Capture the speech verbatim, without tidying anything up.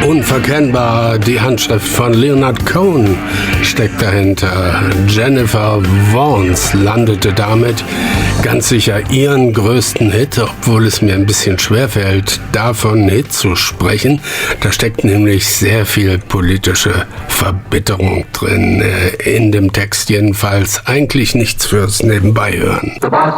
Unverkennbar, die Handschrift von Leonard Cohen steckt dahinter. Jennifer Warnes landete damit ganz sicher ihren größten Hit, obwohl es mir ein bisschen schwerfällt, davon Hit zu sprechen. Da steckt nämlich sehr viel politische Verbitterung drin, in dem Text jedenfalls. Eigentlich nichts fürs Nebenbeihören. The boss